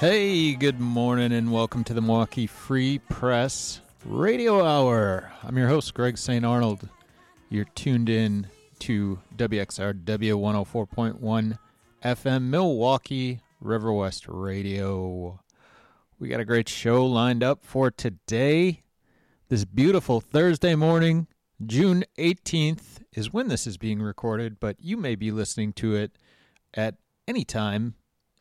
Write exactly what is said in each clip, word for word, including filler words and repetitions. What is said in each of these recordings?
Hey, good morning and welcome to the Milwaukee Free Press Radio Hour. I'm your host, Greg Saint Arnold. You're tuned in to W X R W one oh four point one F M Milwaukee River West Radio. We got a great show lined up for today. This beautiful Thursday morning, June eighteenth, is when this is being recorded, but you may be listening to it at any time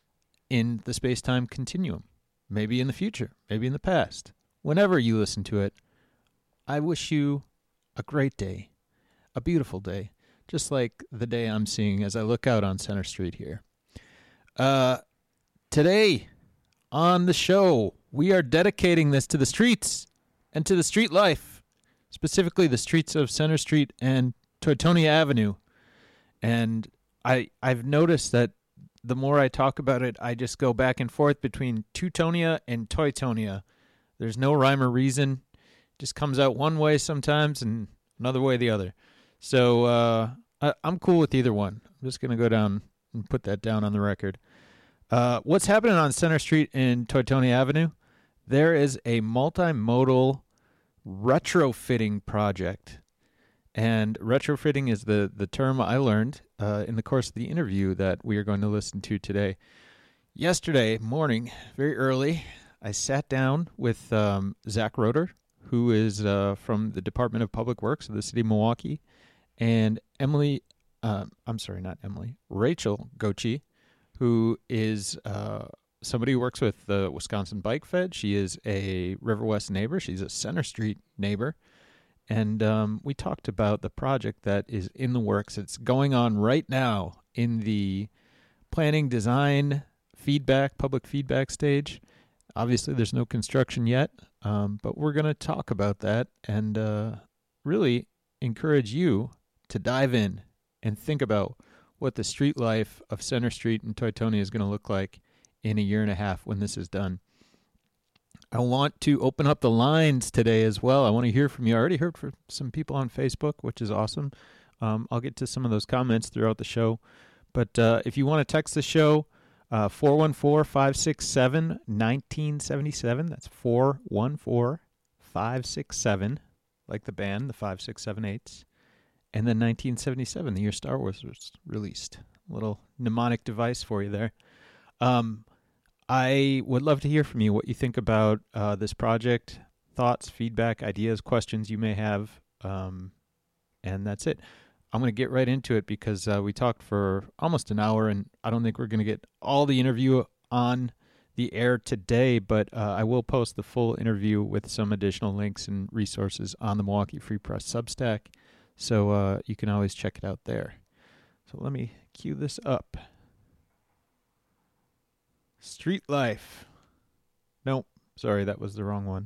in the space-time continuum. Maybe in the future, maybe in the past. Whenever you listen to it, I wish you a great day, a beautiful day, just like the day I'm seeing as I look out on Center Street here. Uh, today on the show, we are dedicating this to the streets and to the street life, specifically the streets of Center Street and Teutonia Avenue. And I, I've noticed that the more I talk about it, I just go back and forth between Teutonia and Teutonia. There's no rhyme or reason. It just comes out one way sometimes and another way the other. So uh, I, I'm cool with either one. I'm just going to go down and put that down on the record. Uh, what's happening on Center Street and Teutonia Avenue? There is a multimodal retrofitting project. And retrofitting is the, the term I learned uh, in the course of the interview that we are going to listen to today. Yesterday morning, very early, I sat down with um, Zach Roeder, who is uh, from the Department of Public Works of the City of Milwaukee, and Emily, uh, I'm sorry, not Emily, Rachel Gochi, who is uh, somebody who works with the Wisconsin Bike Fed. She is a River West neighbor. She's a Center Street neighbor. And um, we talked about the project that is in the works. It's going on right now in the planning, design, feedback, public feedback stage. Obviously, there's no construction yet, um, but we're going to talk about that and uh, really encourage you to dive in and think about what the street life of Center Street and Teutonia is going to look like in a year and a half when this is done. I want to open up the lines today as well. I want to hear from you. I already heard from some people on Facebook, which is awesome. Um, I'll get to some of those comments throughout the show. But uh, if you want to text the show, uh, four one four, five six seven, one nine seven seven. That's four one four, five six seven, like the band, the five six seven eights. And then nineteen seventy-seven, the year Star Wars was released. A little mnemonic device for you there. Um I would love to hear from you what you think about uh, this project, thoughts, feedback, ideas, questions you may have, um, and that's it. I'm going to get right into it because uh, we talked for almost an hour, and I don't think we're going to get all the interview on the air today, but uh, I will post the full interview with some additional links and resources on the Milwaukee Free Press Substack, so uh, you can always check it out there. So let me cue this up. Street life. Nope, sorry, that was the wrong one.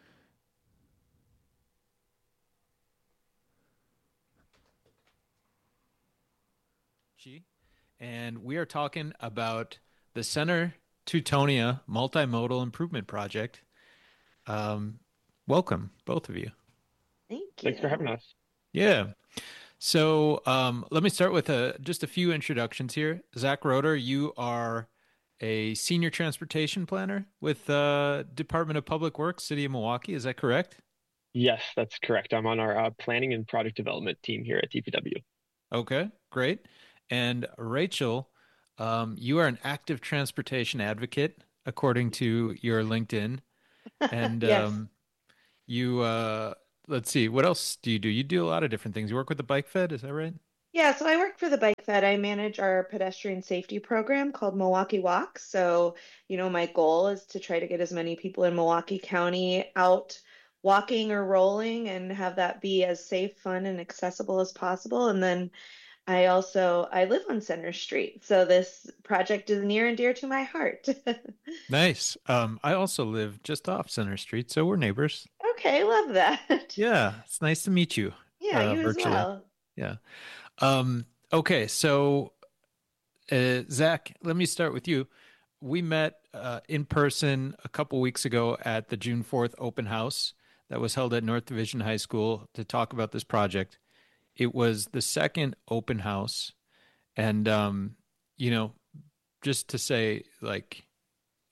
And we are talking about the Center Teutonia Multimodal Improvement Project. Um, welcome, both of you. Thank you. Thanks for having us. Yeah. So um, let me start with a, just a few introductions here. Zach Roeder, you are a senior transportation planner with uh Department of Public Works, City of Milwaukee. Is that correct? Yes, that's correct. I'm on our uh, planning and project development team here at D P W. Okay, great. And Rachel, um, you are an active transportation advocate, according to your LinkedIn. And Yes. um, you, uh, let's see, what else do you do? You do a lot of different things. You work with the Bike Fed, is that right? Yeah, so I work for the Bike Fed. I manage our pedestrian safety program called Milwaukee Walks. So, you know, my goal is to try to get as many people in Milwaukee County out walking or rolling and have that be as safe, fun, and accessible as possible. And then I also I live on Center Street, so this project is near and dear to my heart. Nice. Um, I also live just off Center Street, so we're neighbors. Okay, love that. Yeah, it's nice to meet you. Yeah, uh, you as virtually. well. Yeah. Um, okay, so uh, Zach, let me start with you. We met uh, in person a couple weeks ago at the June fourth open house that was held at North Division High School to talk about this project. It was the second open house. And, um, you know, just to say, like,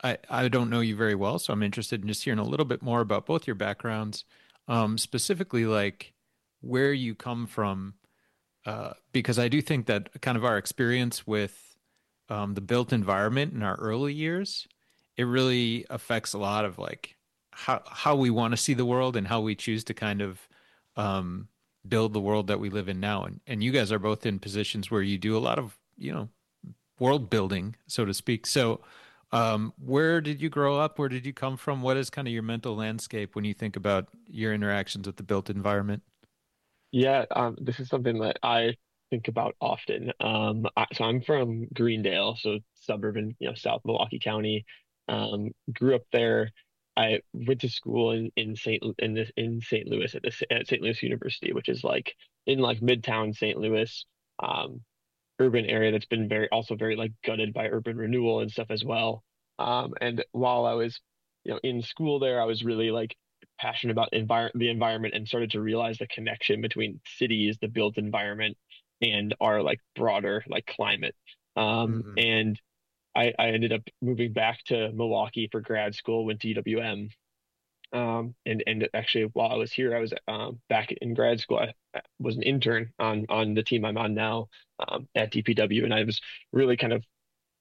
I, I don't know you very well, so I'm interested in just hearing a little bit more about both your backgrounds, um, specifically like where you come from, uh, because I do think that kind of our experience with um, the built environment in our early years, it really affects a lot of like how how we want to see the world and how we choose to kind of um, build the world that we live in now. And and you guys are both in positions where you do a lot of, you know, world building, so to speak. So, um, where did you grow up? Where did you come from? What is kind of your mental landscape when you think about your interactions with the built environment? Yeah, um, this is something that I think about often. Um, I, so I'm from Greendale, so suburban, you know, South Milwaukee County. Um, grew up there. I went to school in in Saint in this in Saint Louis at the at Saint Louis University, which is like in like Midtown Saint Louis, um, urban area that's been very also very like gutted by urban renewal and stuff as well. Um, and while I was, you know, in school there, I was really like passionate about envir the environment and started to realize the connection between cities, the built environment, and our like broader like climate. Um, Hmm. and I, I ended up moving back to Milwaukee for grad school, went to U W M. Um, and and actually, while I was here, I was um, back in grad school. I, I was an intern on on the team I'm on now um, at D P W, and I was really kind of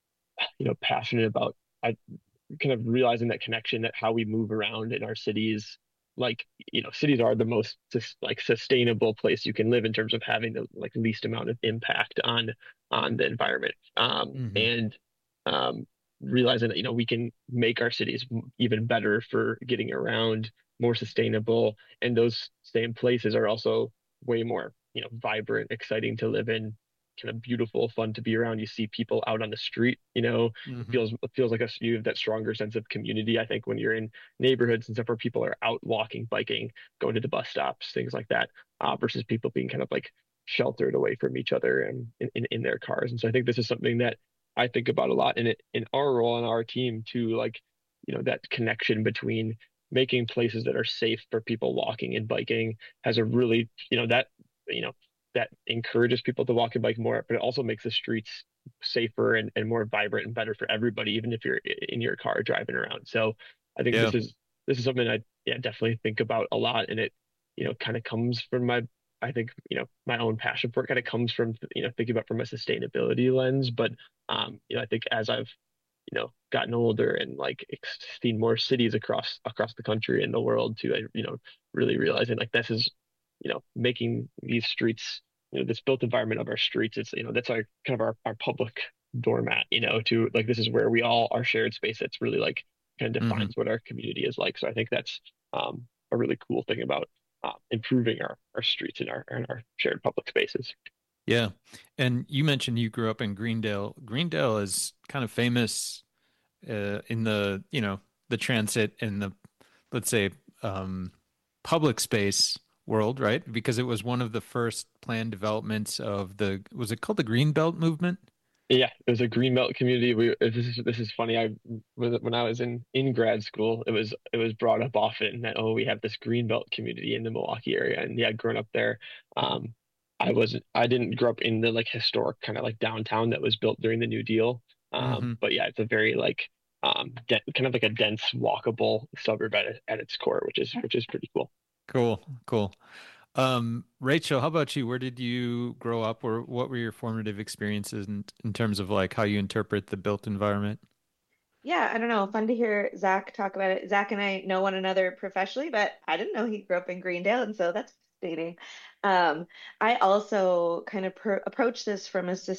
you know passionate about I kind of realizing that connection, that how we move around in our cities, like you know cities are the most sus like sustainable place you can live in terms of having the like least amount of impact on on the environment, um Hmm. and um realizing that you know we can make our cities m- even better for getting around, more sustainable, and those same places are also way more you know vibrant, exciting to live in, kind of beautiful, fun to be around. You see people out on the street, you know, it Hmm. feels it feels like a you have that stronger sense of community. I think when you're in neighborhoods and stuff where people are out walking, biking, going to the bus stops, things like that, uh, versus people being kind of like sheltered away from each other and in, in, in their cars. And so I think this is something that I think about a lot in it in our role on our team too, like, you know, that connection between making places that are safe for people walking and biking has a really, you know, that, you know, that encourages people to walk and bike more, but it also makes the streets safer and, and more vibrant and better for everybody, even if you're in your car driving around. So I think Yeah. this is this is something I yeah definitely think about a lot, and it you know kind of comes from my I think you know my own passion for it kind of comes from you know thinking about from a sustainability lens, but um you know I think as I've you know gotten older and like ex- seen more cities across across the country and the world too, I you know really realizing like this is you know making these streets, you know this built environment of our streets, it's you know that's our kind of our, our public doormat, you know to like this is where we all our shared space that's really like kind of Hmm. defines what our community is like. So I think that's um a really cool thing about uh, improving our our streets and our and our shared public spaces. Yeah. And you mentioned you grew up in Greendale. Greendale is kind of famous uh, in the, you know, the transit and the, let's say, um, public space world, right? Because it was one of the first planned developments of the, was it called the Greenbelt movement? Yeah, it was a Greenbelt community. We this is this is funny. I when I was in in grad school, it was it was brought up often that oh we have this Greenbelt community in the Milwaukee area, and yeah, growing up there, um, I wasn't I didn't grow up in the like historic kind of like downtown that was built during the New Deal, um, Hmm. but yeah, it's a very like um de kind of like a dense walkable suburb at it, at its core, which is which is pretty cool. Cool. Cool. Um, Rachel, how about you? Where did you grow up, or what were your formative experiences in, in terms of like how you interpret the built environment? Yeah, I don't know. Fun to hear Zach talk about it. Zach and I know one another professionally, but I didn't know he grew up in Greendale, and so that's fascinating. Um, I also kind of pro approach this from a